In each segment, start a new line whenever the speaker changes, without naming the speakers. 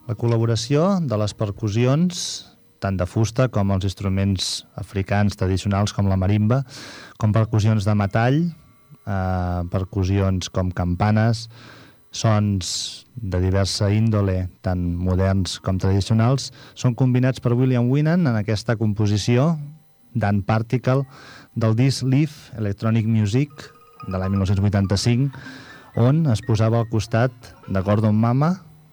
La col·laboració de les percussions, tant de fusta com els instruments africans tradicionals com la marimba, com percussions de metall, percussions com campanes, sons de diversa índole, tant moderns com tradicionals, són combinats per William Winnan en aquesta composició d'An Particle del disc Live Electronic Music de l'any 1985, on es posava al costat de Gordon Muma,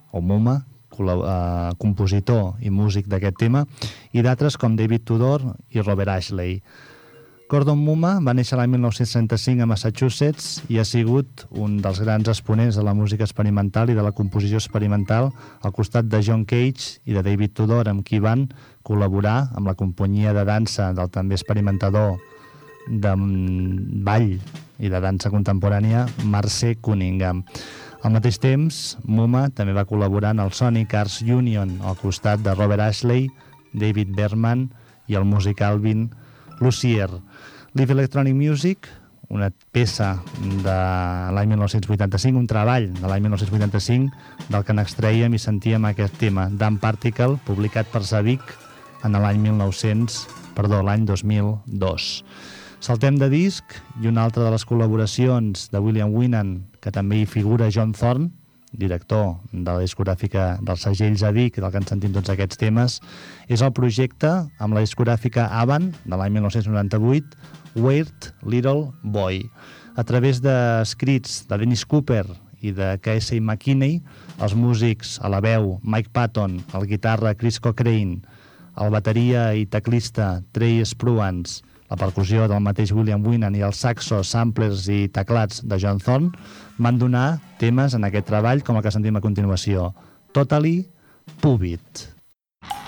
compositor i músic d'aquest tema, i d'altres com David Tudor i Robert Ashley. Gordon Muma va néixer l'any 1935 a Massachusetts i ha sigut un dels grans exponents de la música experimental i de la composició experimental al costat de John Cage i de David Tudor, amb qui van col·laborar amb la companyia de dansa del també experimentador de ball i de dansa contemporània Marcy Cunningham. Al mateix temps, Muma també va col·laborar en el Sonic Arts Union al costat de Robert Ashley, David Berman i el músic Alvin Lucier. Live Electronic Music, una peça de l'any 1985, un treball de l'any 1985 del que n'extraiem i sentíem aquest tema, Dan Particle, publicat per Zavik en l'any 2002. Saltem de disc i una altra de les col·laboracions de William Winnan, que també hi figura John Thorne, director de la discogràfica del segell Zavik, del que ens sentim tots aquests temes, és el projecte amb la discogràfica Avan de l'any 1998, Weird Little Boy. A través d'escrits de Dennis Cooper i de Casey McKinney, els músics a la veu Mike Patton, el guitarra Chris Cochrane, el bateria i teclista Trey Spruance, la percussió del mateix William Winnan i els saxos, samplers i teclats de John Thorne van donar temes en aquest treball com el que sentim a continuació, Totally Pubbed.